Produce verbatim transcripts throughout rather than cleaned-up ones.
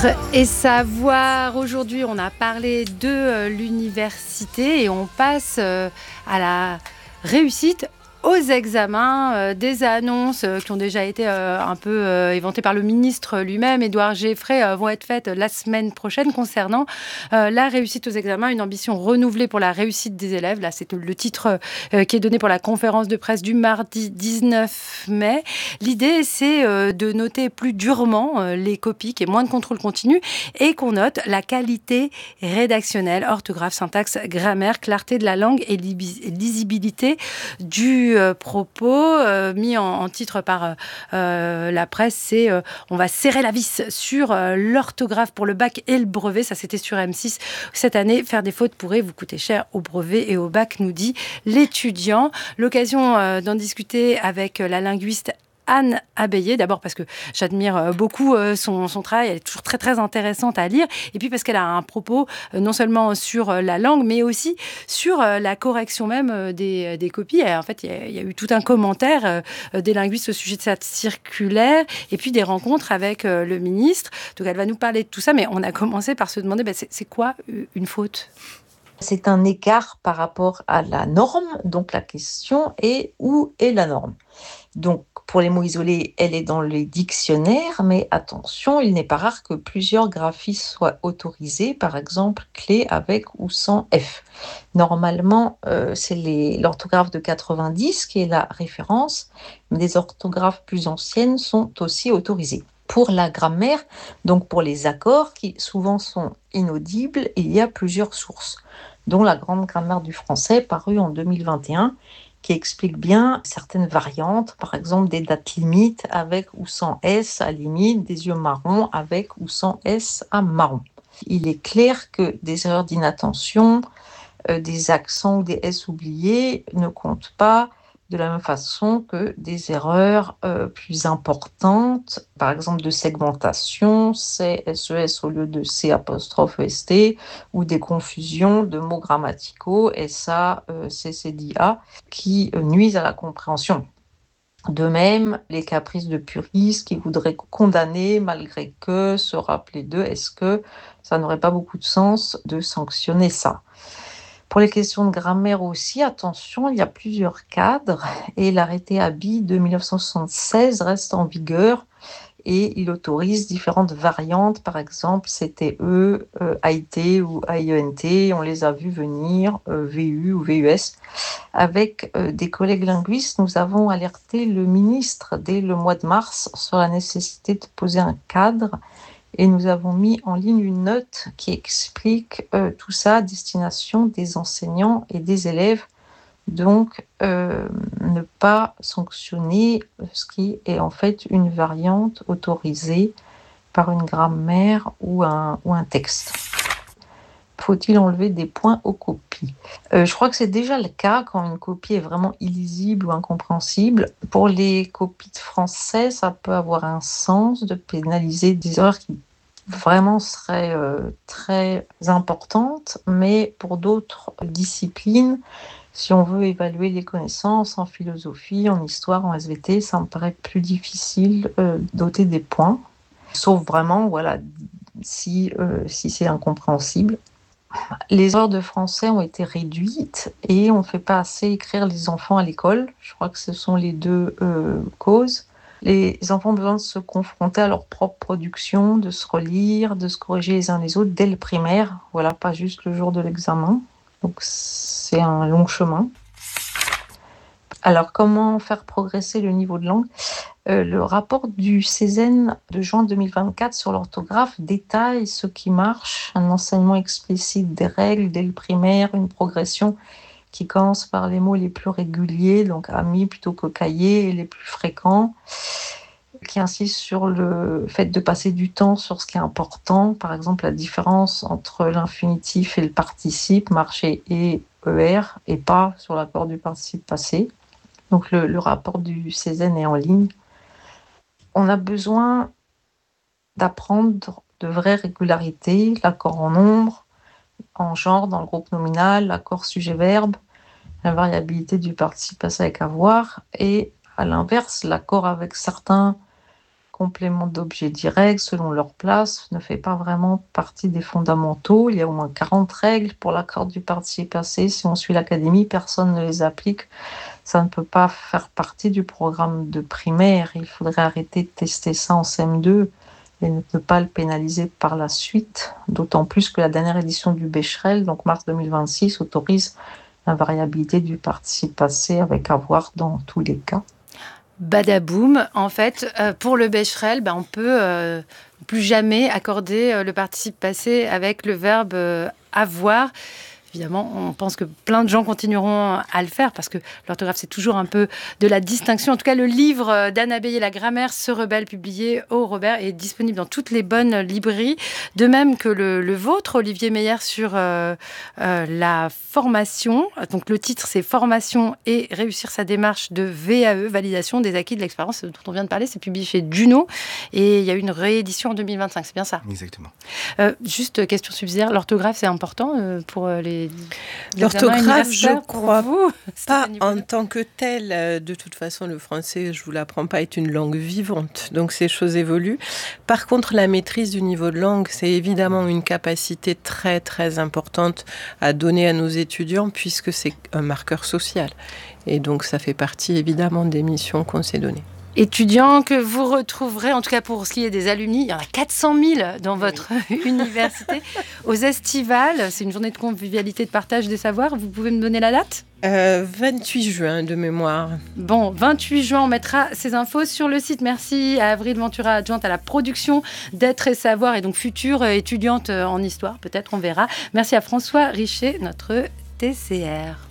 Et savoir, aujourd'hui, on a parlé de euh, l'université et on passe euh, à la réussite aux examens, euh, des annonces euh, qui ont déjà été euh, un peu euh, éventées par le ministre lui-même, Édouard Geffray, euh, vont être faites la semaine prochaine concernant euh, la réussite aux examens, une ambition renouvelée pour la réussite des élèves. Là, c'est le titre euh, qui est donné pour la conférence de presse du mardi dix-neuf mai. L'idée, c'est euh, de noter plus durement euh, les copies, qu'il y ait moins de contrôle continu et qu'on note la qualité rédactionnelle, orthographe, syntaxe, grammaire, clarté de la langue et lisibilité du euh, propos. Euh, mis en, en titre par euh, la presse, c'est euh, on va serrer la vis sur euh, l'orthographe pour le bac et le brevet. Ça, c'était sur M six. Cette année, faire des fautes pourrait vous coûter cher au brevet et au bac, nous dit l'étudiant. L'occasion euh, d'en discuter avec la linguiste Anne Abeillé, d'abord parce que j'admire beaucoup son, son travail, elle est toujours très très intéressante à lire, et puis parce qu'elle a un propos non seulement sur la langue, mais aussi sur la correction même des, des copies. Et en fait, il y, a, il y a eu tout un commentaire des linguistes au sujet de cette circulaire, et puis des rencontres avec le ministre. Donc elle va nous parler de tout ça, mais on a commencé par se demander, ben, c'est, c'est quoi une faute ? C'est un écart par rapport à la norme, donc la question est où est la norme ? Donc, pour les mots isolés, elle est dans les dictionnaires, mais attention, il n'est pas rare que plusieurs graphismes soient autorisés, par exemple, clé avec ou sans F. Normalement, euh, c'est les, l'orthographe de quatre-vingt-dix qui est la référence, mais des orthographes plus anciennes sont aussi autorisées. Pour la grammaire, donc pour les accords qui souvent sont inaudibles, il y a plusieurs sources, dont la Grande grammaire du français parue en deux mille vingt et un, qui explique bien certaines variantes, par exemple des dates limites avec ou sans S à limite, des yeux marrons avec ou sans S à marron. Il est clair que des erreurs d'inattention, euh, des accents ou des S oubliés ne comptent pas de la même façon que des erreurs euh, plus importantes, par exemple de segmentation, C S E S au lieu de C apostrophe E S T, ou des confusions de mots grammaticaux, S A, euh, C C D A, qui euh, nuisent à la compréhension. De même, les caprices de puristes qui voudraient condamner malgré que, se rappeler d'eux, est-ce que ça n'aurait pas beaucoup de sens de sanctionner ça ? Pour les questions de grammaire aussi, attention, il y a plusieurs cadres et l'arrêté Haby de dix-neuf cent soixante-seize reste en vigueur et il autorise différentes variantes, par exemple C T E, euh, A I T ou A I E N T, on les a vus venir, euh, V U ou V U S. Avec euh, des collègues linguistes, nous avons alerté le ministre dès le mois de mars sur la nécessité de poser un cadre et nous avons mis en ligne une note qui explique euh, tout ça à destination des enseignants et des élèves. Donc, euh, ne pas sanctionner ce qui est en fait une variante autorisée par une grammaire ou un, ou un texte. Faut-il enlever des points aux copies ? euh, Je crois que c'est déjà le cas quand une copie est vraiment illisible ou incompréhensible. Pour les copies de français, ça peut avoir un sens de pénaliser des erreurs qui vraiment seraient euh, très importantes, mais pour d'autres disciplines, si on veut évaluer les connaissances en philosophie, en histoire, en S V T, ça me paraît plus difficile euh, d'ôter des points, sauf vraiment, voilà, si, euh, si c'est incompréhensible. Les heures de français ont été réduites et on ne fait pas assez écrire les enfants à l'école. Je crois que ce sont les deux euh, causes. Les enfants ont besoin de se confronter à leur propre production, de se relire, de se corriger les uns les autres dès le primaire. Voilà, pas juste le jour de l'examen. Donc c'est un long chemin. Alors, comment faire progresser le niveau de langue ? euh, Le rapport du Cézanne de juin deux mille vingt-quatre sur l'orthographe détaille ce qui marche, un enseignement explicite des règles dès le primaire, une progression qui commence par les mots les plus réguliers, donc amis plutôt que cahiers, et les plus fréquents, qui insiste sur le fait de passer du temps sur ce qui est important, par exemple la différence entre l'infinitif et le participe, marcher et E R, et pas sur l'accord du participe passé. Donc le, le rapport du Cézanne est en ligne. On a besoin d'apprendre de vraies régularités, l'accord en nombre, en genre dans le groupe nominal, l'accord sujet-verbe, la variabilité du participe passé avec avoir, et à l'inverse, l'accord avec certains complément d'objet direct selon leur place ne fait pas vraiment partie des fondamentaux. Il y a au moins quarante règles pour l'accord du participe passé. Si on suit l'académie, personne ne les applique. Ça ne peut pas faire partie du programme de primaire. Il faudrait arrêter de tester ça en C M deux et ne peut pas le pénaliser par la suite. D'autant plus que la dernière édition du Becherel, donc mars deux mille vingt-six, autorise la variabilité du participe passé avec avoir dans tous les cas. Badaboum, en fait, euh, pour le Becherel, ben, on peut euh, plus jamais accorder euh, le participe passé avec le verbe euh, avoir. Évidemment, on pense que plein de gens continueront à le faire parce que l'orthographe, c'est toujours un peu de la distinction. En tout cas, le livre d'Anna Beyer, La grammaire se rebelle, publié au Robert, est disponible dans toutes les bonnes librairies. De même que le, le vôtre, Olivier Meyer, sur euh, euh, la formation. Donc, le titre, c'est « Formation et réussir sa démarche de V A E, validation des acquis de l'expérience » dont on vient de parler. C'est publié chez Juno et il y a eu une réédition en deux mille vingt-cinq. C'est bien ça ? Exactement. Euh, juste question subsidiaire, l'orthographe, c'est important euh, pour euh, les... L'orthographe, je crois vous, pas en tant que telle. De toute façon, le français, je vous l'apprends pas, est une langue vivante. Donc, ces choses évoluent. Par contre, la maîtrise du niveau de langue, c'est évidemment une capacité très, très importante à donner à nos étudiants puisque c'est un marqueur social. Et donc, ça fait partie, évidemment, des missions qu'on s'est données. Étudiants que vous retrouverez, en tout cas pour ce qui est des alumni, il y en a quatre cent mille dans votre oui. université, aux Estivales. C'est une journée de convivialité, de partage des savoirs. Vous pouvez me donner la date ? euh, vingt-huit juin de mémoire. Bon, vingt-huit juin, on mettra ces infos sur le site. Merci à Avril Ventura, adjointe à la production d'Être et Savoir et donc future étudiante en histoire, peut-être on verra. Merci à François Richer, notre T C R.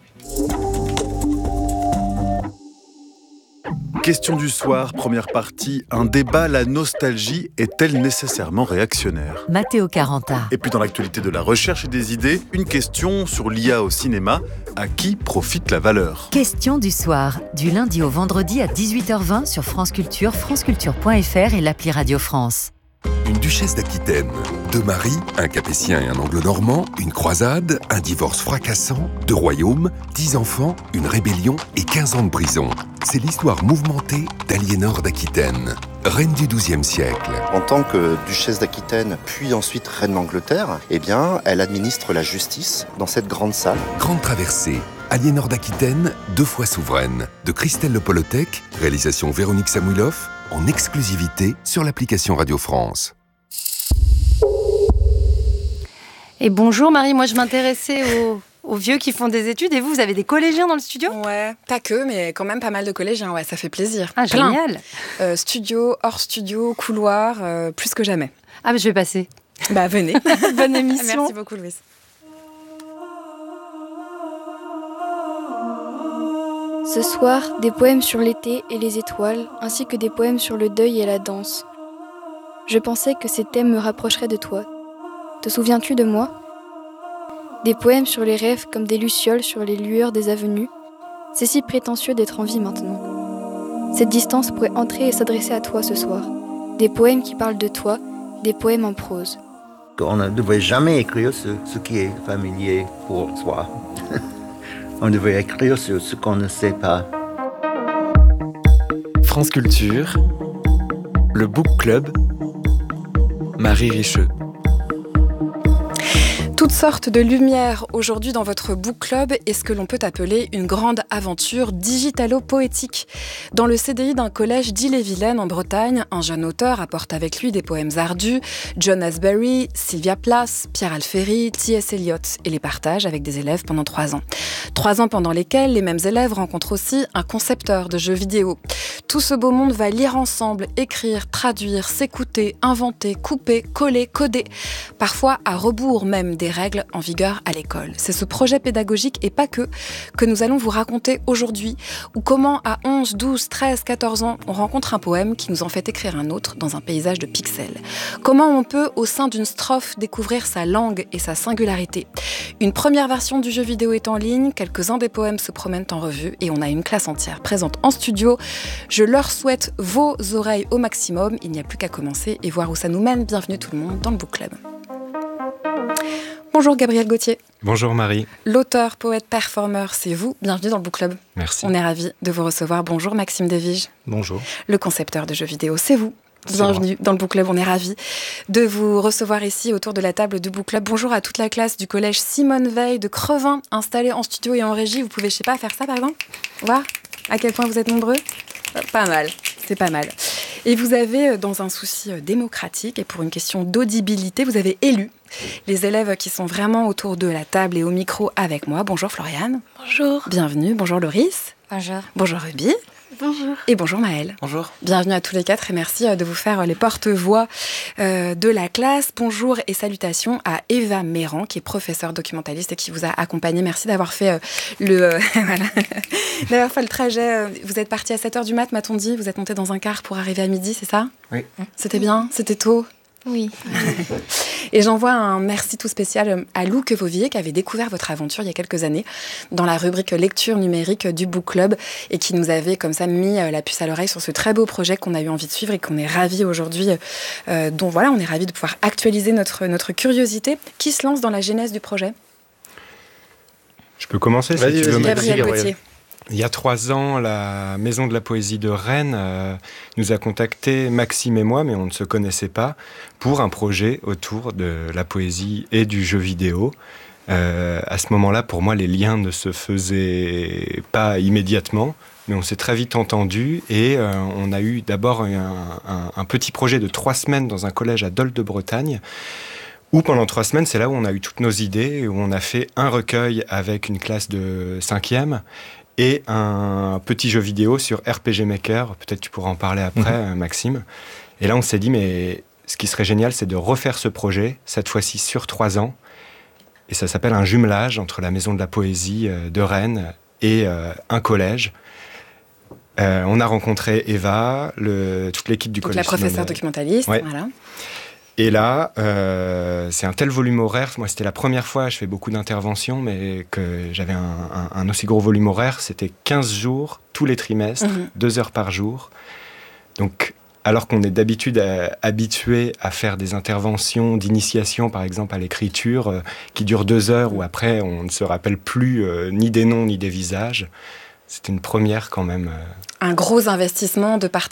Question du soir, première partie. Un débat, la nostalgie est-elle nécessairement réactionnaire ? Matteo Caranta. Et puis dans l'actualité de la recherche et des idées, une question sur l'I A au cinéma. À qui profite la valeur ? Question du soir, du lundi au vendredi à dix-huit heures vingt sur France Culture, franceculture point f r et l'appli Radio France. Une duchesse d'Aquitaine, deux maris, un capétien et un anglo-normand, une croisade, un divorce fracassant, deux royaumes, dix enfants, une rébellion et quinze ans de prison. C'est l'histoire mouvementée d'Aliénor d'Aquitaine, reine du douzième siècle. En tant que duchesse d'Aquitaine, puis ensuite reine d'Angleterre, eh bien, elle administre la justice dans cette grande salle. Grande traversée, Aliénor d'Aquitaine, deux fois souveraine, de Christelle Le Polotec, réalisation Véronique Samouilov, en exclusivité sur l'application Radio France. Et bonjour Marie, moi je m'intéressais aux, aux vieux qui font des études et vous, vous avez des collégiens dans le studio ? Ouais, pas que, mais quand même pas mal de collégiens, ouais, ça fait plaisir. Ah, Plein. Génial. euh, Studio, hors studio, couloir, euh, plus que jamais. Ah, mais je vais passer. Bah venez. Bonne émission. Merci beaucoup Louise. Ce soir, des poèmes sur l'été et les étoiles, ainsi que des poèmes sur le deuil et la danse. Je pensais que ces thèmes me rapprocheraient de toi. Te souviens-tu de moi ? Des poèmes sur les rêves comme des lucioles sur les lueurs des avenues. C'est si prétentieux d'être en vie maintenant. Cette distance pourrait entrer et s'adresser à toi ce soir. Des poèmes qui parlent de toi, des poèmes en prose. On ne devrait jamais écrire ce, ce qui est familier pour soi. On devrait écrire sur ce qu'on ne sait pas. France Culture, le Book Club, Marie Richeux. Toutes sortes de lumières aujourd'hui dans votre book club est ce que l'on peut appeler une grande aventure digitalo-poétique. Dans le C D I d'un collège d'Ille-et-Vilaine en Bretagne, un jeune auteur apporte avec lui des poèmes ardus, John Asbury, Sylvia Plath, Pierre Alféry, T S Eliot, et les partage avec des élèves pendant trois ans. Trois ans pendant lesquels les mêmes élèves rencontrent aussi un concepteur de jeux vidéo. Tout ce beau monde va lire ensemble, écrire, traduire, s'écouter, inventer, couper, coller, coder, parfois à rebours même des règles en vigueur à l'école. C'est ce projet pédagogique et pas que, que nous allons vous raconter aujourd'hui, ou comment à onze, douze, treize, quatorze ans, on rencontre un poème qui nous en fait écrire un autre dans un paysage de pixels. Comment on peut, au sein d'une strophe, découvrir sa langue et sa singularité. Une première version du jeu vidéo est en ligne, quelques-uns des poèmes se promènent en revue et on a une classe entière présente en studio. Je leur souhaite vos oreilles au maximum, il n'y a plus qu'à commencer et voir où ça nous mène. Bienvenue tout le monde dans le Book Club. Bonjour Gabriel Gauthier. Bonjour Marie. L'auteur, poète, performeur, c'est vous. Bienvenue dans le Book Club. Merci. On est ravis de vous recevoir. Bonjour Maxime Desviges. Bonjour. Le concepteur de jeux vidéo, c'est vous. Bienvenue dans le Book Club, on est ravis de vous recevoir ici autour de la table du Book Club. Bonjour à toute la classe du collège Simone Veil de Crevin, installée en studio et en régie. Vous pouvez, je sais pas, faire ça par exemple ? Voir à quel point vous êtes nombreux ? Pas mal, c'est pas mal. Et vous avez, dans un souci démocratique et pour une question d'audibilité, vous avez élu les élèves qui sont vraiment autour de la table et au micro avec moi. Bonjour Floriane. Bonjour. Bienvenue. Bonjour Loris. Bonjour. Bonjour Ruby. Bonjour. Et bonjour Maëlle. Bonjour. Bienvenue à tous les quatre et merci de vous faire les porte-voix euh, de la classe. Bonjour et salutations à Eva Méran, qui est professeure documentaliste et qui vous a accompagné. Merci d'avoir fait euh, le euh, voilà. d'avoir fait le trajet. Vous êtes parti à sept heures du mat, m'a-t-on dit. Vous êtes monté dans un car pour arriver à midi, c'est ça ? Oui. C'était bien ? C'était tôt ? Oui. Et j'envoie un merci tout spécial à Lou Quevovier qui avait découvert votre aventure il y a quelques années dans la rubrique lecture numérique du Book Club et qui nous avait comme ça mis la puce à l'oreille sur ce très beau projet qu'on a eu envie de suivre et qu'on est ravis aujourd'hui, euh, dont voilà, on est ravis de pouvoir actualiser notre, notre curiosité. Qui se lance dans la genèse du projet ? Je peux commencer si Vas-y, tu veux. vas-y. Gabriel Gauthier. Il y a trois ans, la Maison de la Poésie de Rennes euh, nous a contacté, Maxime et moi, mais on ne se connaissait pas, pour un projet autour de la poésie et du jeu vidéo. Euh, à ce moment-là, pour moi, les liens ne se faisaient pas immédiatement, mais on s'est très vite entendus et euh, on a eu d'abord un, un, un petit projet de trois semaines dans un collège à Dole de Bretagne, où pendant trois semaines, c'est là où on a eu toutes nos idées, où on a fait un recueil avec une classe de cinquième, et un petit jeu vidéo sur R P G Maker. Peut-être tu pourras en parler après, mmh. Maxime. Et là, on s'est dit, mais ce qui serait génial, c'est de refaire ce projet, cette fois-ci sur trois ans. Et ça s'appelle un jumelage entre la Maison de la Poésie de Rennes et euh, un collège. Euh, on a rencontré Eva, le, toute l'équipe du Donc collège. La professeure documentaliste, ouais. voilà. Et là, euh, c'est un tel volume horaire. Moi, c'était la première fois, je fais beaucoup d'interventions, mais que j'avais un, un, un aussi gros volume horaire. C'était quinze jours, tous les trimestres, mmh. deux heures par jour. Donc, alors qu'on est d'habitude à, habitué à faire des interventions d'initiation, par exemple à l'écriture, euh, qui durent deux heures, où après, on ne se rappelle plus euh, ni des noms, ni des visages. C'était une première quand même. Euh... Un gros investissement de part